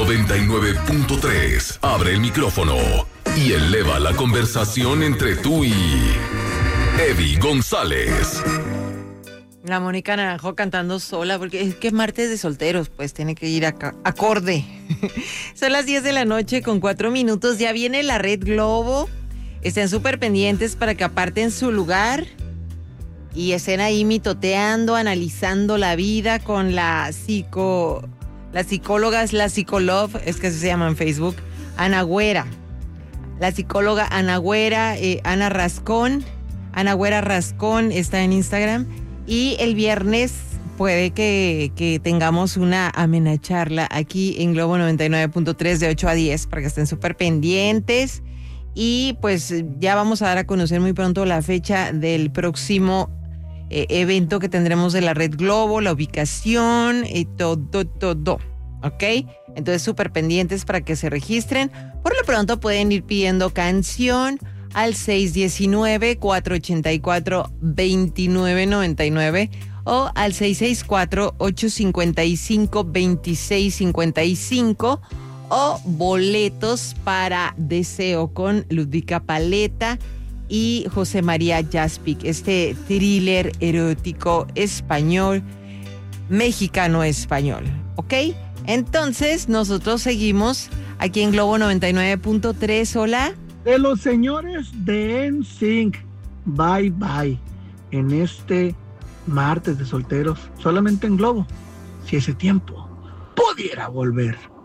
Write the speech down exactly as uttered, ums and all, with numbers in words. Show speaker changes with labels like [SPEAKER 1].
[SPEAKER 1] noventa y nueve punto tres. Abre el micrófono y eleva la conversación entre tú y Eddie González.
[SPEAKER 2] La Mónica Naranjo cantando sola, porque es que es martes de solteros, pues tiene que ir acá, acorde. Son las diez de la noche con cuatro minutos, ya viene la Red Globo. Estén súper pendientes para que aparten su lugar y estén ahí mitoteando, analizando la vida con la psico... Las psicólogas, la psicolove, es que así se llama en Facebook, Ana Güera. La psicóloga Ana Güera, eh, Ana Rascón, Ana Güera Rascón está en Instagram. Y el viernes puede que, que tengamos una amena charla aquí en Globo noventa y nueve punto tres de ocho a diez para que estén súper pendientes. Y pues ya vamos a dar a conocer muy pronto la fecha del próximo eh, evento que tendremos de la Red Globo, la ubicación y todo, todo. ¿Ok? Entonces súper pendientes para que se registren. Por lo pronto pueden ir pidiendo canción al seis uno nueve, cuatro ocho cuatro, dos nueve nueve nueve o al seis seis cuatro, ocho cinco cinco, dos seis cinco cinco o boletos para Deseo con Ludvika Paleta y José María Jaspic, este thriller erótico español, mexicano-español, ¿ok? Entonces nosotros seguimos aquí en Globo noventa y nueve punto tres, hola.
[SPEAKER 3] De los señores de N Sync, bye bye, en este martes de solteros, solamente en Globo, si ese tiempo pudiera volver.